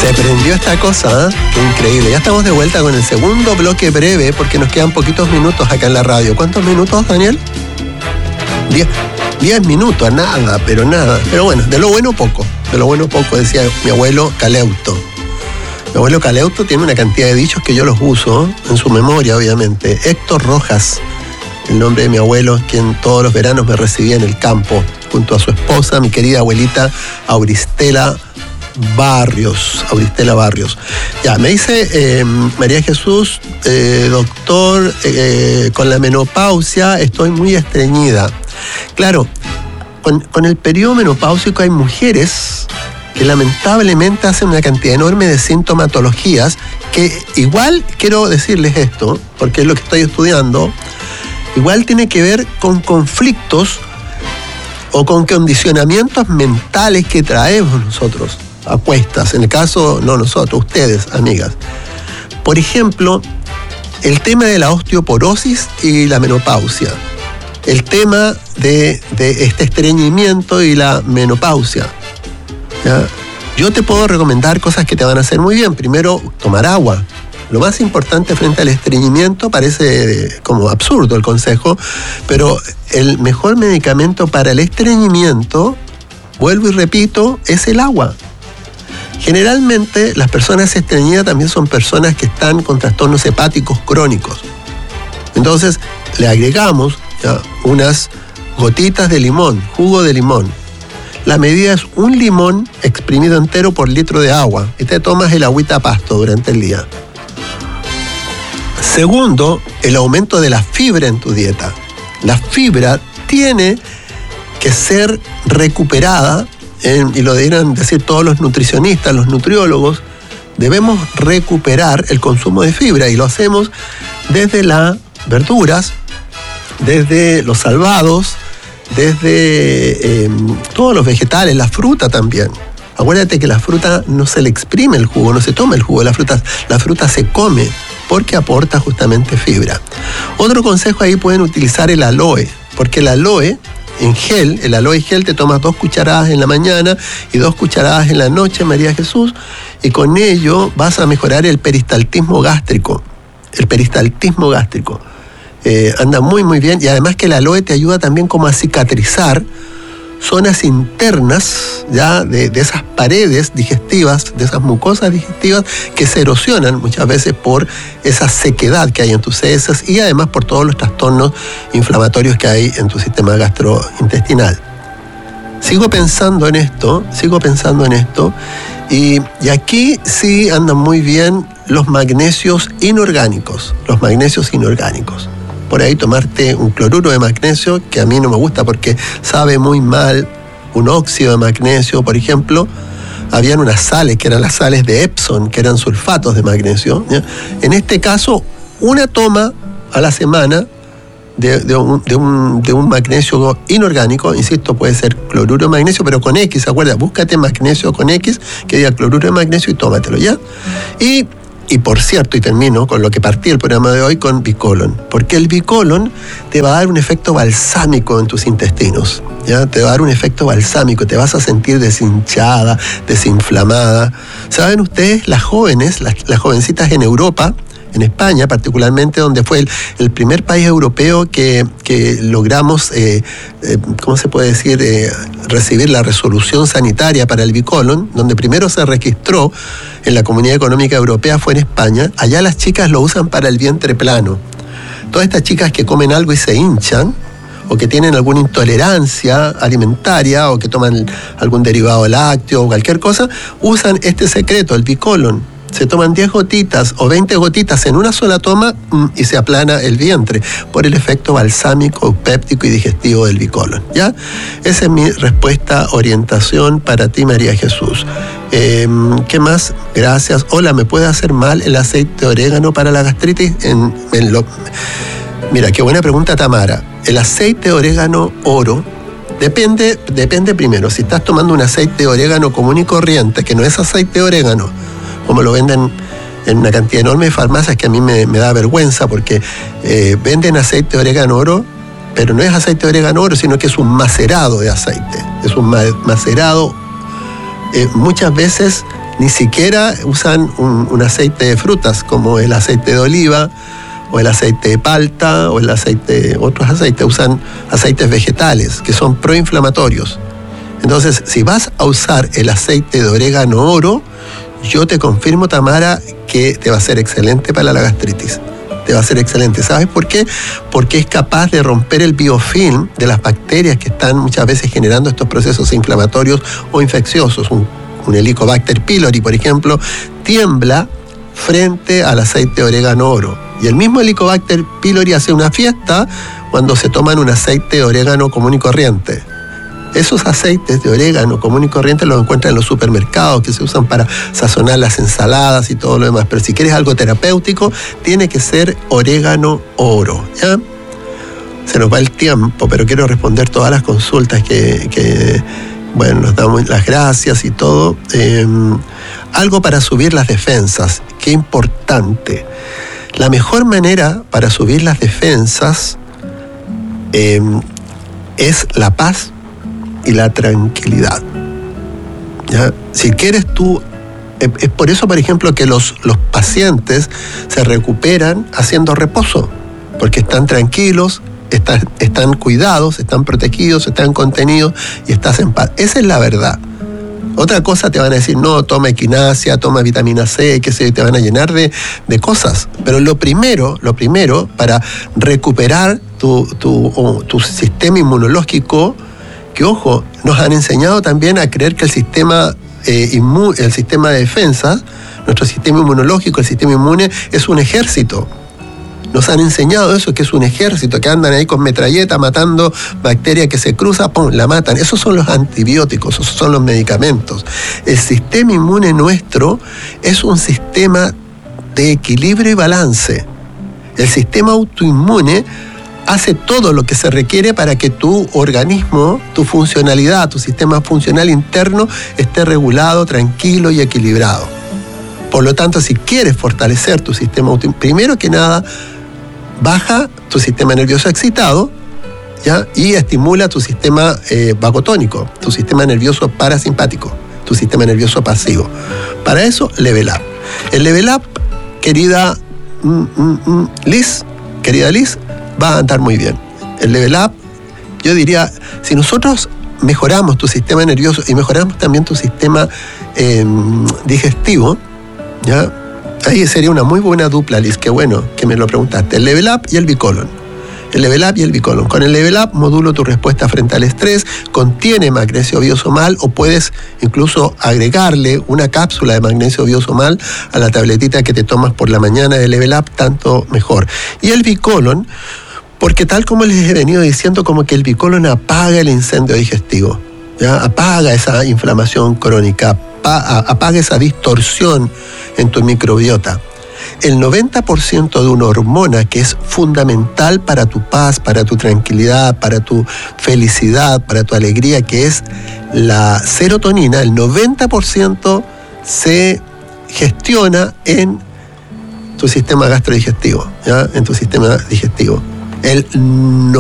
Se prendió esta cosa, ¿eh? Qué increíble. Ya estamos de vuelta con el segundo bloque breve porque nos quedan poquitos minutos acá en la radio. ¿Cuántos minutos, Daniel? 10 minutos, nada, pero nada. Pero bueno, de lo bueno poco. De lo bueno poco, decía mi abuelo Caleuto. Mi abuelo Caleuto tiene una cantidad de dichos que yo los uso en su memoria, obviamente. Héctor Rojas, el nombre de mi abuelo, quien todos los veranos me recibía en el campo, junto a su esposa, mi querida abuelita Auristela Barrios. Ya, me dice María Jesús, doctor, con la menopausia estoy muy estreñida. Claro, con el periodo menopáusico hay mujeres que lamentablemente hacen una cantidad enorme de sintomatologías que igual, quiero decirles esto, porque es lo que estoy estudiando, igual tiene que ver con conflictos o con condicionamientos mentales que traemos nosotros a cuestas. En el caso, no nosotros, ustedes, amigas. Por ejemplo, el tema de la osteoporosis y la menopausia. El tema de este estreñimiento y la menopausia. ¿Ya? Yo te puedo recomendar cosas que te van a hacer muy bien. Primero, tomar agua. Lo más importante frente al estreñimiento, parece como absurdo el consejo, pero el mejor medicamento para el estreñimiento, vuelvo y repito, es el agua. Generalmente las personas estreñidas también son personas que están con trastornos hepáticos crónicos. Entonces le agregamos ya unas gotitas de limón, jugo de limón. La medida es un limón exprimido entero por litro de agua y te tomas el agüita pasto durante el día. Segundo, el aumento de la fibra en tu dieta. La fibra tiene que ser recuperada, y lo deberían decir todos los nutricionistas, los nutriólogos, debemos recuperar el consumo de fibra y lo hacemos desde las verduras, desde los salvados, desde todos los vegetales, la fruta también. Acuérdate que la fruta no se le exprime el jugo, no se toma el jugo, la fruta se come porque aporta justamente fibra. Otro consejo ahí, pueden utilizar el aloe, porque el aloe en gel, el aloe gel, te tomas 2 cucharadas en la mañana y 2 cucharadas en la noche, María Jesús, y con ello vas a mejorar el peristaltismo gástrico. Anda muy muy bien, y además que el aloe te ayuda también como a cicatrizar zonas internas ya de esas paredes digestivas, de esas mucosas digestivas que se erosionan muchas veces por esa sequedad que hay en tus heces y además por todos los trastornos inflamatorios que hay en tu sistema gastrointestinal. Sigo pensando en esto y aquí sí andan muy bien los magnesios inorgánicos. Por ahí tomarte un cloruro de magnesio, que a mí no me gusta porque sabe muy mal, un óxido de magnesio, por ejemplo. Habían unas sales, que eran las sales de Epsom, que eran sulfatos de magnesio, ¿ya? En este caso, una toma a la semana de un magnesio inorgánico, insisto, puede ser cloruro de magnesio, pero con X, ¿acuerdas? Búscate magnesio con X, que diga cloruro de magnesio y tómatelo, ¿ya? Y por cierto, y termino con lo que partí el programa de hoy, con Bicolon, porque el Bicolon te va a dar un efecto balsámico en tus intestinos, ¿ya? Te va a dar un efecto balsámico, te vas a sentir deshinchada, desinflamada. ¿Saben ustedes, las jóvenes, las jovencitas en Europa, en España particularmente, donde fue el primer país europeo que logramos, ¿cómo se puede decir?, recibir la resolución sanitaria para el Bicolon, donde primero se registró en la Comunidad Económica Europea, fue en España. Allá las chicas lo usan para el vientre plano. Todas estas chicas que comen algo y se hinchan, o que tienen alguna intolerancia alimentaria, o que toman algún derivado lácteo o cualquier cosa, usan este secreto, el Bicolon. Se toman 10 gotitas o 20 gotitas en una sola toma y se aplana el vientre por el efecto balsámico, péptico y digestivo del Bicolon, ¿ya? Esa es mi respuesta, orientación para ti, María Jesús. ¿Qué más? Gracias. Hola, ¿me puede hacer mal el aceite de orégano para la gastritis? Mira, qué buena pregunta, Tamara. El aceite de orégano oro depende primero. Si estás tomando un aceite de orégano común y corriente, que no es aceite de orégano, como lo venden en una cantidad enorme de farmacias, que a mí me da vergüenza, porque venden aceite de orégano oro, pero no es aceite de orégano oro, sino que es un macerado de aceite. Es un macerado. Muchas veces ni siquiera usan un aceite de frutas como el aceite de oliva o el aceite de palta o otros aceites, usan aceites vegetales que son proinflamatorios. Entonces, si vas a usar el aceite de orégano oro, yo te confirmo, Tamara, que te va a ser excelente para la gastritis. Te va a ser excelente. ¿Sabes por qué? Porque es capaz de romper el biofilm de las bacterias que están muchas veces generando estos procesos inflamatorios o infecciosos. Un Helicobacter pylori, por ejemplo, tiembla frente al aceite de orégano oro. Y el mismo Helicobacter pylori hace una fiesta cuando se toman un aceite de orégano común y corriente. Esos aceites de orégano común y corriente los encuentran en los supermercados, que se usan para sazonar las ensaladas y todo lo demás. Pero si quieres algo terapéutico, tiene que ser orégano oro, ¿ya? Se nos va el tiempo, pero quiero responder todas las consultas que bueno, nos damos las gracias y todo. Algo para subir las defensas, qué importante. La mejor manera para subir las defensas es la paz y la tranquilidad, ¿ya? Si quieres tú, es por eso, por ejemplo, que los pacientes se recuperan haciendo reposo, porque están tranquilos, están cuidados, están protegidos, están contenidos y estás en paz. Esa es la verdad. Otra cosa te van a decir, no, toma equinacia, toma vitamina C, que se te van a llenar de cosas. Pero lo primero para recuperar tu sistema inmunológico, que ojo, nos han enseñado también a creer que el sistema de defensa, nuestro sistema inmunológico, el sistema inmune, es un ejército. Nos han enseñado eso, que es un ejército, que andan ahí con metralleta matando bacterias que se cruzan, ¡pum!, la matan. Esos son los antibióticos, esos son los medicamentos. El sistema inmune nuestro es un sistema de equilibrio y balance. El sistema autoinmune hace todo lo que se requiere para que tu organismo, tu funcionalidad, tu sistema funcional interno esté regulado, tranquilo y equilibrado. Por lo tanto, si quieres fortalecer tu sistema autoinmune, primero que nada, baja tu sistema nervioso excitado, ¿ya? Y estimula tu sistema vagotónico, tu sistema nervioso parasimpático, tu sistema nervioso pasivo. Para eso, Level Up. El Level Up, querida Liz, va a andar muy bien. El Level Up, yo diría, si nosotros mejoramos tu sistema nervioso y mejoramos también tu sistema digestivo, ¿ya? Ahí sería una muy buena dupla, Liz, qué bueno que me lo preguntaste. El Level Up y el Bicolon. El Level Up y el Bicolon. Con el Level Up modulo tu respuesta frente al estrés, contiene magnesio biosomal, o puedes incluso agregarle una cápsula de magnesio biosomal a la tabletita que te tomas por la mañana de Level Up, tanto mejor. Y el Bicolon, porque tal como les he venido diciendo, como que el Bicolon apaga el incendio digestivo, ¿ya? Apaga esa inflamación crónica, apaga esa distorsión en tu microbiota. El 90% de una hormona que es fundamental para tu paz, para tu tranquilidad, para tu felicidad, para tu alegría, que es la serotonina, el 90% se gestiona en tu sistema gastrodigestivo, ¿ya? En tu sistema digestivo. El